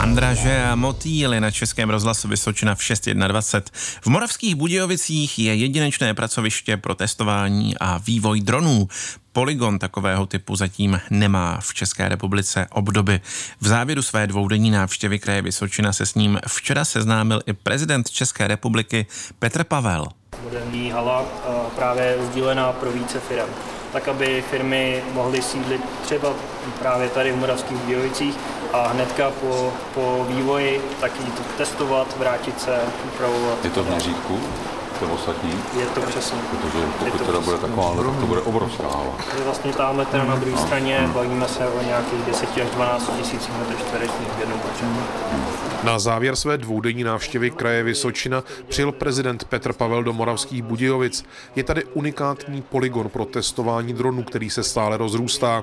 Andraže a motýly na Českém rozhlasu Vysočina v 6:21. V Moravských Budějovicích je jedinečné pracoviště pro testování a vývoj dronů. Polygon takového typu zatím nemá v České republice obdoby. V závěru své dvoudenní návštěvy kraje Vysočina se s ním včera seznámil i prezident České republiky Petr Pavel. Moderní hala právě sdílená pro více firem, tak aby firmy mohly sídlit třeba právě tady v Moravských Budějovicích a hnedka po vývoji taky to testovat, vrátit se, upravovat. Je to v měřítku? To ostatní? Je to přesně. Protože pokud teda bude taková, tak to bude obrovská hala. Je vlastně tamhle teda na druhé straně, bavíme se o nějakých 10 až 12 tisíc metrů čtverečních v jednom patře. Na závěr své dvoudenní návštěvy kraje Vysočina přijel prezident Petr Pavel do Moravských Budějovic. Je tady unikátní polygon pro testování dronů, který se stále rozrůstá.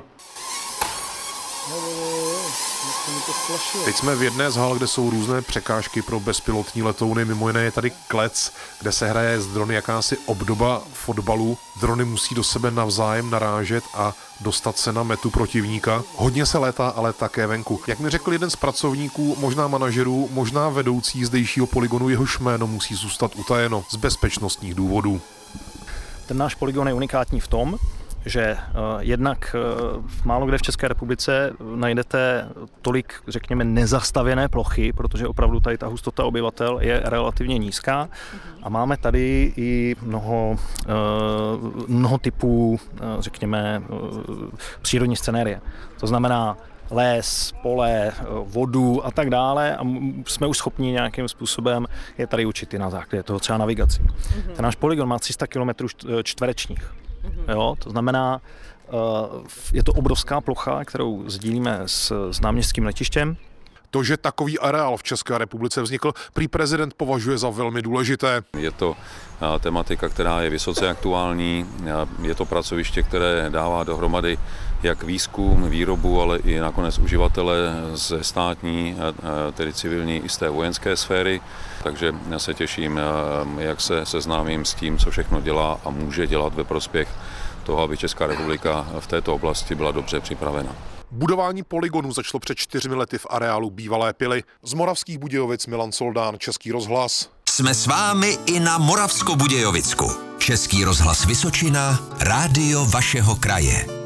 Teď jsme v jedné z hal, kde jsou různé překážky pro bezpilotní letouny. Mimo jiné je tady klec, kde se hraje s drony jakási obdoba fotbalu. Drony musí do sebe navzájem narážet a dostat se na metu protivníka. Hodně se létá, ale také venku. Jak mi řekl jeden z pracovníků, možná manažerů, možná vedoucí zdejšího polygonu, jehož jméno musí zůstat utajeno z bezpečnostních důvodů. Ten náš polygon je unikátní v tom, že jednak málo kde v České republice najdete tolik, řekněme, nezastavěné plochy, protože opravdu tady ta hustota obyvatel je relativně nízká a máme tady i mnoho typů, řekněme, přírodní scenérie. To znamená les, pole, vodu a tak dále a jsme už schopni nějakým způsobem je tady učit i na základě toho třeba navigaci. Ten náš polygon má 300 km čtverečních. Jo, to znamená, je to obrovská plocha, kterou sdílíme s náměstským letištěm. To, že takový areál v České republice vznikl, prý prezident považuje za velmi důležité. Je to tematika, která je vysoce aktuální, je to pracoviště, které dává dohromady jak výzkum, výrobu, ale i nakonec uživatele ze státní, tedy civilní i z té vojenské sféry. Takže já se těším, jak se seznámím s tím, co všechno dělá a může dělat ve prospěch toho, aby Česká republika v této oblasti byla dobře připravena. Budování polygonu začalo před 4 lety v areálu bývalé pily. Z Moravských Budějovic Milan Soldán, Český rozhlas. Jsme s vámi i na Moravskobudějovicku. Český rozhlas Vysočina, rádio vašeho kraje.